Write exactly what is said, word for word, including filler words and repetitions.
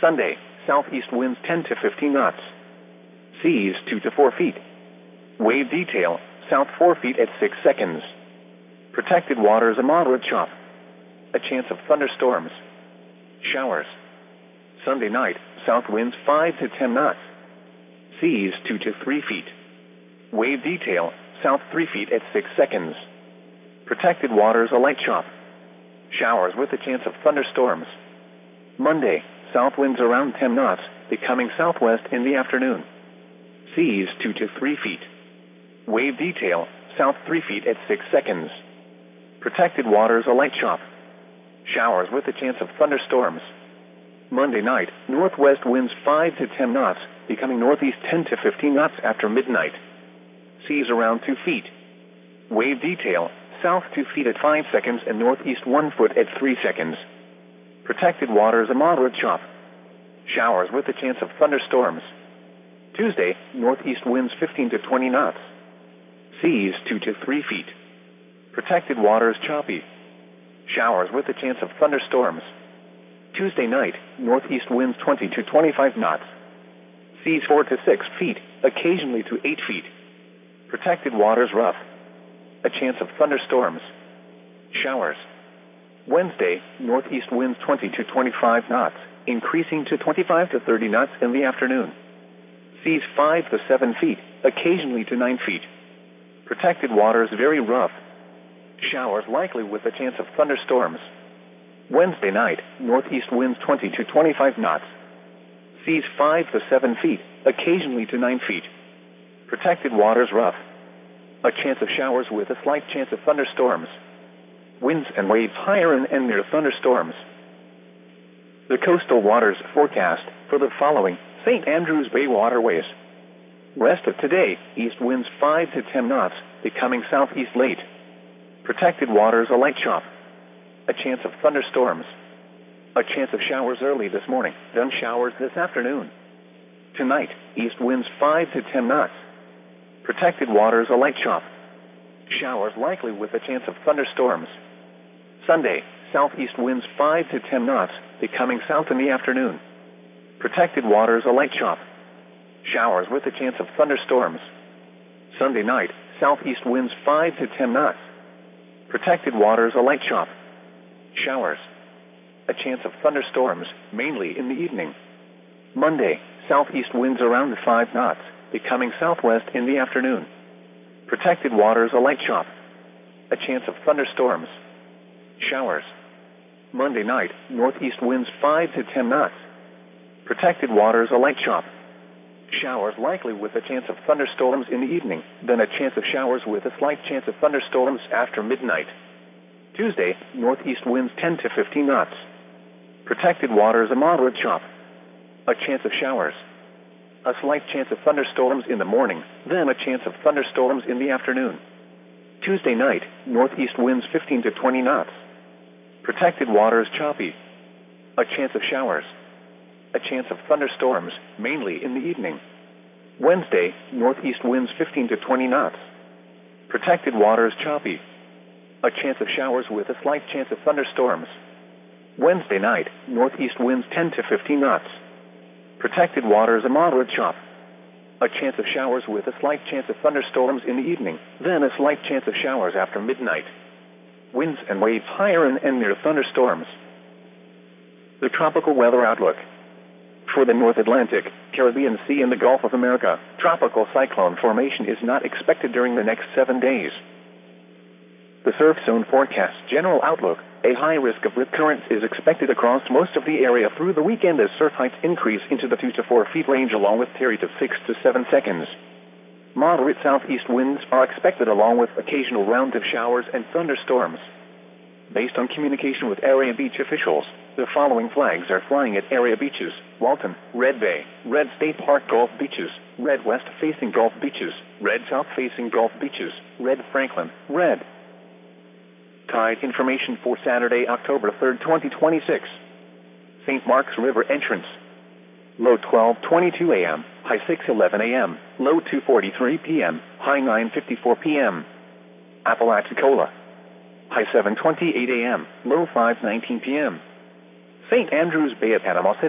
Sunday, southeast winds ten to fifteen knots. Seas two to four feet. Wave detail, south four feet at six seconds. Protected waters a moderate chop. A chance of thunderstorms. Showers. Sunday night, south winds five to ten knots. Seas two to three feet. Wave detail, south three feet at six seconds. Protected waters a light chop. Showers with a chance of thunderstorms. Monday, south winds around ten knots, becoming southwest in the afternoon. Seas two to three feet. Wave detail, south three feet at six seconds. Protected waters a light chop. Showers with a chance of thunderstorms. Monday night, northwest winds five to ten knots, becoming northeast ten to fifteen knots after midnight. Seas around two feet. Wave detail, south two feet at five seconds and northeast one foot at three seconds. Protected waters a moderate chop. Showers with a chance of thunderstorms. Tuesday, northeast winds fifteen to twenty knots. Seas two to three feet. Protected waters choppy. Showers with a chance of thunderstorms. Tuesday night, northeast winds twenty to twenty-five knots. Seas four to six feet, occasionally to eight feet. Protected waters rough. A chance of thunderstorms. Showers. Wednesday, northeast winds twenty to twenty-five knots, increasing to twenty-five to thirty knots in the afternoon. Seas five to seven feet, occasionally to nine feet. Protected waters very rough. Showers likely with a chance of thunderstorms. Wednesday night, northeast winds twenty to twenty-five knots. Seas five to seven feet, occasionally to nine feet. Protected waters rough. A chance of showers with a slight chance of thunderstorms. Winds and waves higher and, and near thunderstorms. The coastal waters forecast for the following Saint Andrews Bay waterways. Rest of today, east winds five to ten knots, becoming southeast late. Protected waters a light chop. A chance of thunderstorms. A chance of showers early this morning, then showers this afternoon. Tonight, east winds five to ten knots. Protected waters a light chop. Showers likely with a chance of thunderstorms. Sunday, southeast winds five to ten knots, becoming south in the afternoon. Protected waters a light chop. Showers with a chance of thunderstorms. Sunday night, southeast winds five to ten knots. Protected waters a light chop. Showers. A chance of thunderstorms, mainly in the evening. Monday, southeast winds around five knots, becoming southwest in the afternoon. Protected waters a light chop. A chance of thunderstorms. Showers. Monday night, northeast winds five to ten knots. Protected waters a light chop. Showers likely with a chance of thunderstorms in the evening, then a chance of showers with a slight chance of thunderstorms after midnight. Tuesday, northeast winds ten to fifteen knots. Protected waters a moderate chop. A chance of showers. A slight chance of thunderstorms in the morning, then a chance of thunderstorms in the afternoon. Tuesday night, northeast winds fifteen to twenty knots. Protected waters choppy. A chance of showers. A chance of thunderstorms, mainly in the evening. Wednesday, northeast winds fifteen to twenty knots. Protected waters choppy. A chance of showers with a slight chance of thunderstorms. Wednesday night, northeast winds ten to fifteen knots. Protected waters a moderate chop. A chance of showers with a slight chance of thunderstorms in the evening, then a slight chance of showers after midnight. Winds and waves higher and, and near thunderstorms. The tropical weather outlook. For the North Atlantic, Caribbean Sea, and the Gulf of America, tropical cyclone formation is not expected during the next seven days. The surf zone forecast general outlook. A high risk of rip currents is expected across most of the area through the weekend as surf heights increase into the two to four feet range along with periods of six to seven seconds. Moderate southeast winds are expected along with occasional rounds of showers and thunderstorms. Based on communication with area beach officials, the following flags are flying at area beaches: Walton, Red Bay, Red State Park Gulf Beaches, Red West facing Gulf Beaches, Red South facing Gulf Beaches, Red Franklin, Red. Tide information for Saturday, October third, twenty twenty-six. Saint Mark's River entrance. Low twelve twenty-two a m, high six eleven a m, low two forty-three p m, high nine fifty-four p m Apalachicola. High seven twenty-eight a m, low five nineteen p m Saint Andrews Bay at Panama City.